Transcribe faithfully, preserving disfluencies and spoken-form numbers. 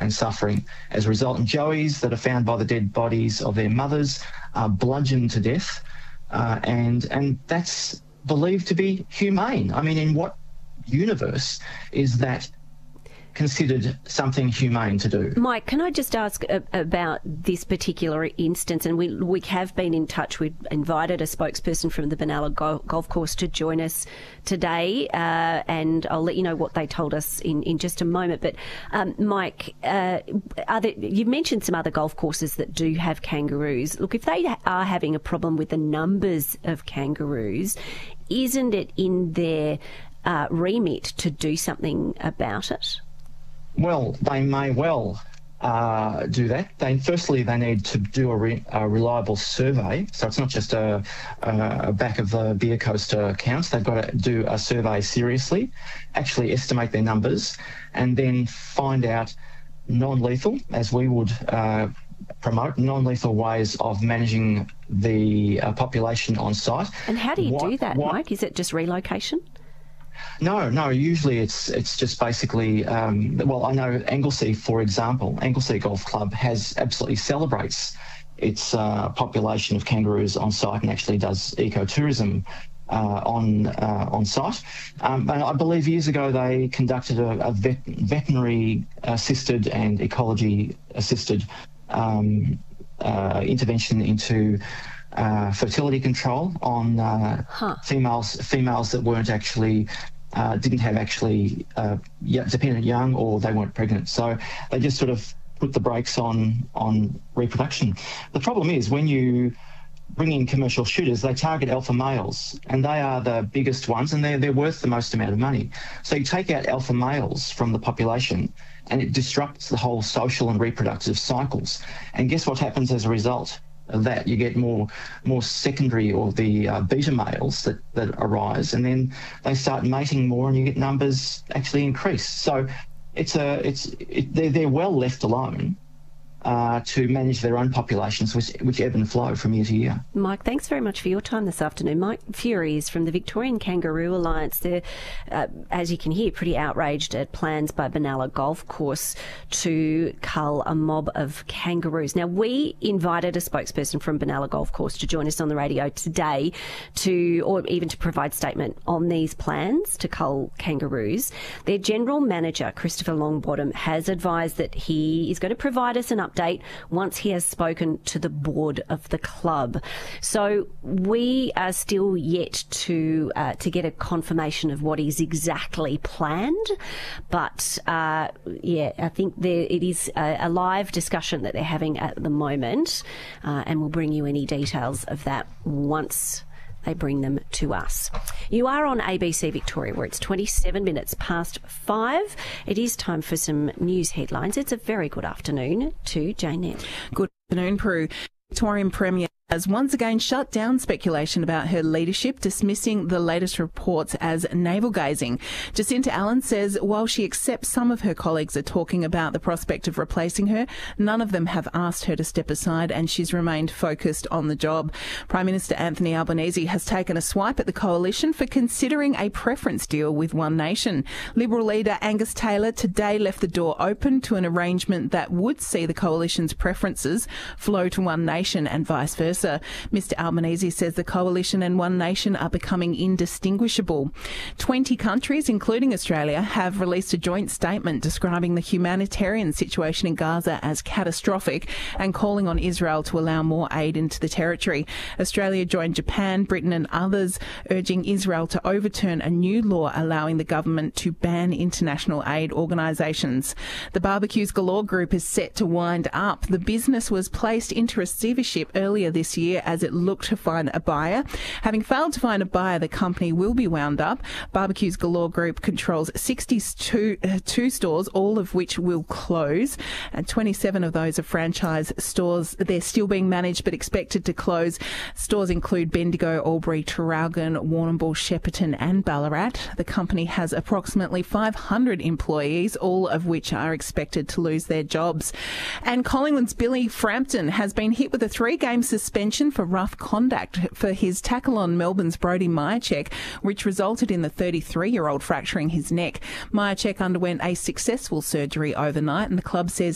and suffering as a result. And joeys that are found by the dead bodies of their mothers are bludgeoned to death, uh, and and that's believed to be humane. I mean, in what universe is that considered something humane to do? Mike, can I just ask a, about this particular instance? And we we have been in touch. We've invited a spokesperson from the Benalla Go- Golf Course to join us today, uh, and I'll let you know what they told us in, in just a moment. But um, Mike, uh, are there, you've mentioned some other golf courses that do have kangaroos. Look, if they are having a problem with the numbers of kangaroos, isn't it in their uh, remit to do something about it? Well, they may well uh, do that. They, firstly, they need to do a, re, a reliable survey. So it's not just a, a back of the beer coaster counts. They've got to do a survey seriously, actually estimate their numbers, and then find out non-lethal, as we would uh, promote, non-lethal ways of managing the uh, population on site. And how do you what, do that, what, Mike? Is it just relocation? No, no. Usually, it's it's just basically. Um, well, I know Anglesea, for example, Anglesea Golf Club has absolutely celebrates its uh, population of kangaroos on site and actually does ecotourism uh, on uh, on site. Um, and I believe years ago they conducted a, a vet, veterinary assisted and ecology assisted um, uh, intervention into Uh, fertility control on uh, huh. females females that weren't actually uh, didn't have actually uh, dependent young, or they weren't pregnant. So they just sort of put the brakes on on reproduction. The problem is when you bring in commercial shooters, they target alpha males, and they are the biggest ones, and they're they're worth the most amount of money. So you take out alpha males from the population, and it disrupts the whole social and reproductive cycles. And guess what happens as a result of that? You get more more secondary, or the uh, beta males that, that arise, and then they start mating more, and you get numbers actually increase. So it's a it's it, they're, they're well left alone uh, to manage their own populations, which, which ebb and flow from year to year. Mike, thanks very much for your time this afternoon. Mike Fury is from the Victorian Kangaroo Alliance. They're, uh, as you can hear, pretty outraged at plans by Benalla Golf Course to cull a mob of kangaroos. Now, we invited a spokesperson from Benalla Golf Course to join us on the radio today to, or even to provide statement on these plans to cull kangaroos. Their general manager, Christopher Longbottom, has advised that he is going to provide us an update once he has spoken to the board of the club. So we are still yet to uh, to get a confirmation of what is exactly planned, but uh, yeah, I think there, it is a, a live discussion that they're having at the moment, uh, and we'll bring you any details of that once they bring them to us. You are on A B C Victoria, where it's twenty-seven minutes past five. It is time for some news headlines. It's a very good afternoon to Jane Nett. Good afternoon, Prue. Victorian Premier has once again shut down speculation about her leadership, dismissing the latest reports as navel-gazing. Jacinta Allen says while she accepts some of her colleagues are talking about the prospect of replacing her, none of them have asked her to step aside, and she's remained focused on the job. Prime Minister Anthony Albanese has taken a swipe at the coalition for considering a preference deal with One Nation. Liberal leader Angus Taylor today left the door open to an arrangement that would see the coalition's preferences flow to One Nation and vice versa. Mister Albanese says the coalition and One Nation are becoming indistinguishable. Twenty countries, including Australia, have released a joint statement describing the humanitarian situation in Gaza as catastrophic and calling on Israel to allow more aid into the territory. Australia joined Japan, Britain and others, urging Israel to overturn a new law allowing the government to ban international aid organisations. The Barbecues Galore Group is set to wind up. The business was placed into receivership earlier this year as it looked to find a buyer. Having failed to find a buyer, the company will be wound up. Barbecues Galore Group controls sixty-two uh, two stores, all of which will close, and twenty-seven of those are franchise stores. They're still being managed but expected to close. Stores include Bendigo, Albury, Traralgon, Warrnambool, Shepparton and Ballarat. The company has approximately five hundred employees, all of which are expected to lose their jobs. And Collingwood's Billy Frampton has been hit with a three-game suspension for rough conduct for his tackle on Melbourne's Brody Mihocek, which resulted in the thirty-three-year-old fracturing his neck. Mihocek underwent a successful surgery overnight, and the club says